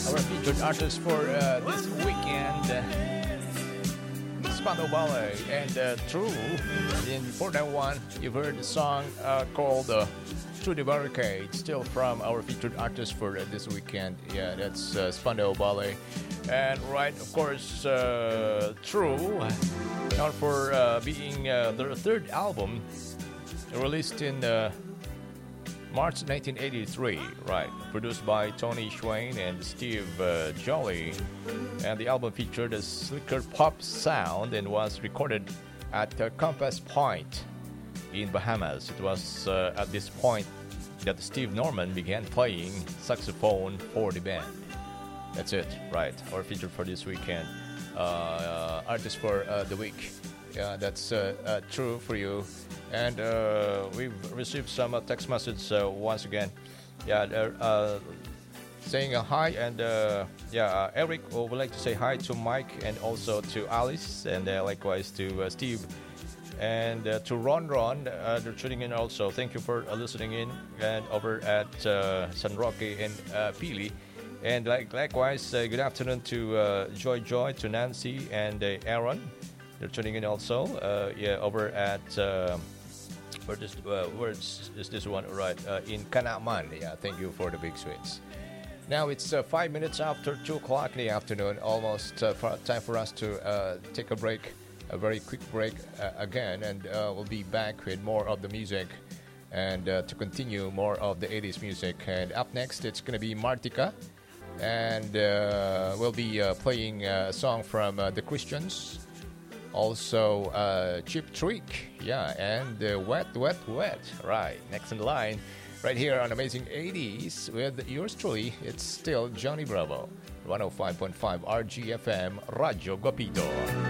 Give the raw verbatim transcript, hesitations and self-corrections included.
our featured artist for uh, this weekend, Spandau Ballet, and uh, True. And for that one, you've heard the song uh, called uh, Through the Barricade, still from our featured artist for uh, this weekend. Yeah, that's uh, Spandau Ballet. And right, of course, uh, True, known for uh, being uh, their third album, released in uh, March nineteen eighty-three, right, produced by Tony Schwain and Steve uh, Jolly. And the album featured a slicker pop sound and was recorded at uh, Compass Point in Bahamas. It was uh, at this point that Steve Norman began playing saxophone for the band. That's it, right, our feature for this weekend. Uh, uh, artist for uh, the week. Yeah, that's uh, uh, True for you. And uh, we've received some uh, text message uh, once again. Yeah, uh, uh, saying a hi, and uh, yeah, uh, Eric would like to say hi to Mike and also to Alice, and uh, likewise to uh, Steve and uh, to Ron Ron. Uh, they're tuning in also. Thank you for uh, listening in, and over at uh, San Roque and uh, Pili. And like likewise, uh, good afternoon to uh, Joy Joy, to Nancy and uh, Aaron. They're tuning in also. Uh, yeah, over at uh, where this uh, where is, is this one? Right, uh, in Kanaman. Yeah, thank you for the big sweets. Now it's uh, five minutes after two o'clock in the afternoon. Almost uh, for, time for us to uh, take a break, a very quick break uh, again, and uh, we'll be back with more of the music and uh, to continue more of the eighties music. And up next, it's going to be Martika. And uh, we'll be uh, playing a song from uh, the Christians, also uh, Cheap Trick, yeah, and uh, Wet, Wet, Wet. Right, next in the line, right here on Amazing eighties with yours truly. It's still Johnny Bravo, one oh five point five R G F M, Radio Guapito.